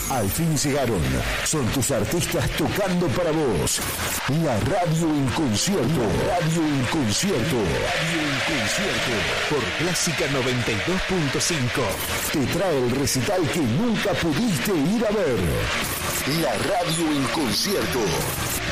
Al fin llegaron. Son tus artistas tocando para vos. La radio en concierto. Radio en concierto. Radio en concierto. Por Clásica 92.5. Te trae el recital que nunca pudiste ir a ver. La radio en concierto.